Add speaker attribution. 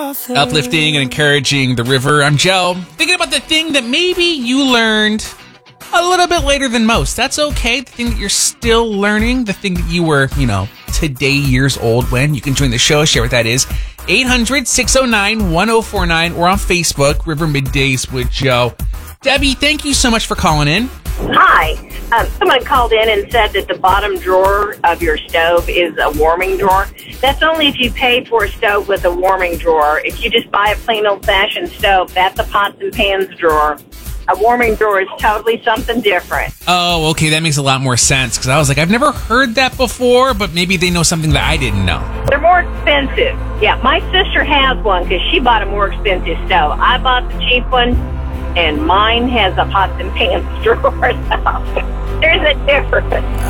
Speaker 1: Uplifting and encouraging the river. I'm Joe. Thinking about the thing that maybe you learned a little bit later than most. That's okay. The thing that you're still learning, the thing that you were, today years old when. You can join the show, share what that is. 800-609-1049 or on Facebook, River Middays with Joe. Debbie, thank you so much for calling in.
Speaker 2: Hi. Someone called in and said that the bottom drawer of your stove is a warming drawer. That's only if you pay for a stove with a warming drawer. If you just buy a plain old-fashioned stove, that's a pots and pans drawer. A warming drawer is totally something different.
Speaker 1: Oh, okay. That makes a lot more sense because I was like, I've never heard that before, but maybe they know something that I didn't know.
Speaker 2: They're more expensive. Yeah, my sister has one because she bought a more expensive stove. I bought the cheap one, and mine has a pots and pans drawer. There's a difference.